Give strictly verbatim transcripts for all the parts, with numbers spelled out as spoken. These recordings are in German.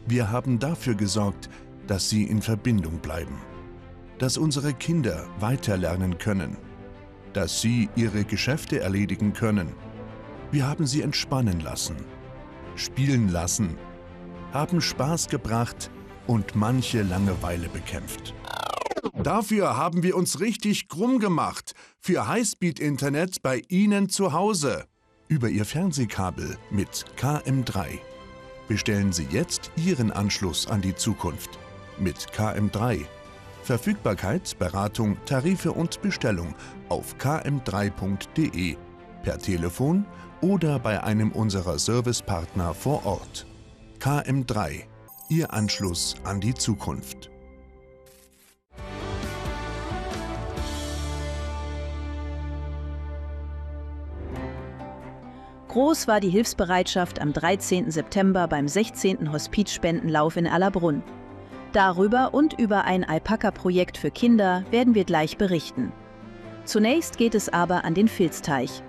Wir haben dafür gesorgt, dass sie in Verbindung bleiben, dass unsere Kinder weiterlernen können, dass sie ihre Geschäfte erledigen können. Wir haben sie entspannen lassen, spielen lassen, haben Spaß gebracht und manche Langeweile bekämpft. Dafür haben wir uns richtig krumm gemacht für Highspeed-Internet bei Ihnen zu Hause. Über Ihr Fernsehkabel mit K M drei. Bestellen Sie jetzt Ihren Anschluss an die Zukunft mit K M drei. Verfügbarkeit, Beratung, Tarife und Bestellung auf k m drei punkt d e, per Telefon oder bei einem unserer Servicepartner vor Ort. K M drei, Ihr Anschluss an die Zukunft. Groß war die Hilfsbereitschaft am dreizehnten September beim sechzehnten Hospizspendenlauf in Allerbrunn. Darüber und über ein Alpaka-Projekt für Kinder werden wir gleich berichten. Zunächst geht es aber an den Vilsteich.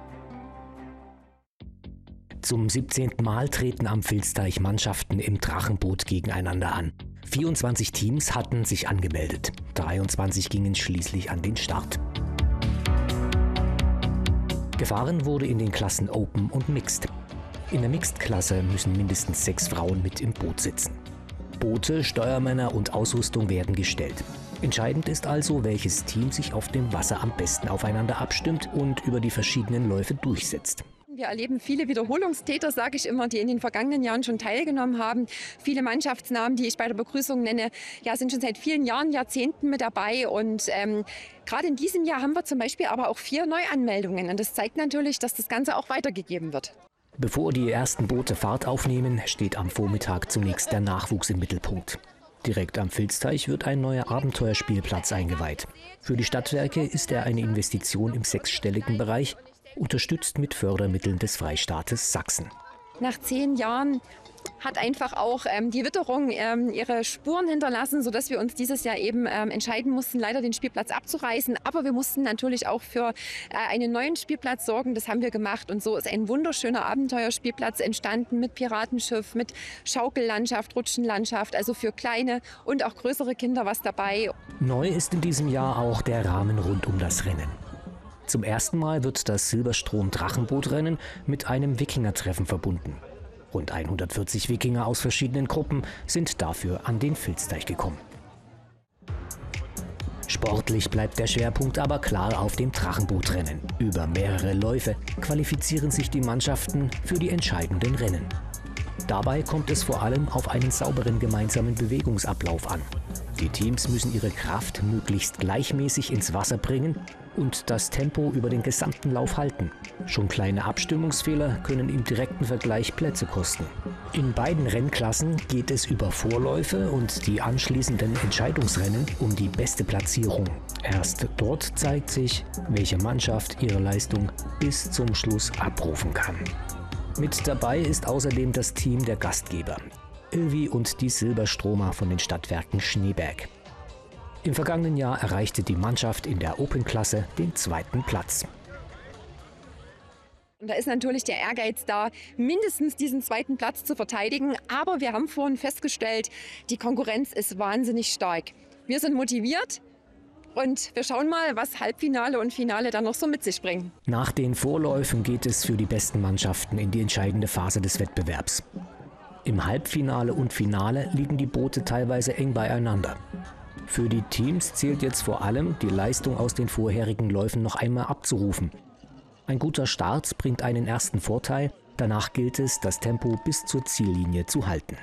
Zum siebzehnten Mal treten am Vilsteich Mannschaften im Drachenboot gegeneinander an. vierundzwanzig Teams hatten sich angemeldet. dreiundzwanzig gingen schließlich an den Start. Gefahren wurde in den Klassen Open und Mixed. In der Mixed-Klasse müssen mindestens sechs Frauen mit im Boot sitzen. Boote, Steuermänner und Ausrüstung werden gestellt. Entscheidend ist also, welches Team sich auf dem Wasser am besten aufeinander abstimmt und über die verschiedenen Läufe durchsetzt. Wir erleben viele Wiederholungstäter, sage ich immer, die in den vergangenen Jahren schon teilgenommen haben. Viele Mannschaftsnamen, die ich bei der Begrüßung nenne, ja, sind schon seit vielen Jahren, Jahrzehnten mit dabei. Und ähm, gerade in diesem Jahr haben wir zum Beispiel aber auch vier Neuanmeldungen. Und das zeigt natürlich, dass das Ganze auch weitergegeben wird. Bevor die ersten Boote Fahrt aufnehmen, steht am Vormittag zunächst der Nachwuchs im Mittelpunkt. Direkt am Vilsteich wird ein neuer Abenteuerspielplatz eingeweiht. Für die Stadtwerke ist er eine Investition im sechsstelligen Bereich, unterstützt mit Fördermitteln des Freistaates Sachsen. Nach zehn Jahren hat einfach auch ähm, die Witterung ähm, ihre Spuren hinterlassen, sodass wir uns dieses Jahr eben ähm, entscheiden mussten, leider den Spielplatz abzureißen. Aber wir mussten natürlich auch für äh, einen neuen Spielplatz sorgen. Das haben wir gemacht. Und so ist ein wunderschöner Abenteuerspielplatz entstanden mit Piratenschiff, mit Schaukellandschaft, Rutschenlandschaft. Also für kleine und auch größere Kinder was dabei. Neu ist in diesem Jahr auch der Rahmen rund um das Rennen. Zum ersten Mal wird das Silberstrom-Drachenbootrennen mit einem Wikingertreffen verbunden. Rund hundertvierzig Wikinger aus verschiedenen Gruppen sind dafür an den Vilsteich gekommen. Sportlich bleibt der Schwerpunkt aber klar auf dem Drachenbootrennen. Über mehrere Läufe qualifizieren sich die Mannschaften für die entscheidenden Rennen. Dabei kommt es vor allem auf einen sauberen gemeinsamen Bewegungsablauf an. Die Teams müssen ihre Kraft möglichst gleichmäßig ins Wasser bringen und das Tempo über den gesamten Lauf halten. Schon kleine Abstimmungsfehler können im direkten Vergleich Plätze kosten. In beiden Rennklassen geht es über Vorläufe und die anschließenden Entscheidungsrennen um die beste Platzierung. Erst dort zeigt sich, welche Mannschaft ihre Leistung bis zum Schluss abrufen kann. Mit dabei ist außerdem das Team der Gastgeber, Ilvi und die Silberstromer von den Stadtwerken Schneeberg. Im vergangenen Jahr erreichte die Mannschaft in der Open-Klasse den zweiten Platz. Und da ist natürlich der Ehrgeiz da, mindestens diesen zweiten Platz zu verteidigen. Aber wir haben vorhin festgestellt, die Konkurrenz ist wahnsinnig stark. Wir sind motiviert. Und wir schauen mal, was Halbfinale und Finale dann noch so mit sich bringen. Nach den Vorläufen geht es für die besten Mannschaften in die entscheidende Phase des Wettbewerbs. Im Halbfinale und Finale liegen die Boote teilweise eng beieinander. Für die Teams zählt jetzt vor allem, die Leistung aus den vorherigen Läufen noch einmal abzurufen. Ein guter Start bringt einen ersten Vorteil, danach gilt es, das Tempo bis zur Ziellinie zu halten.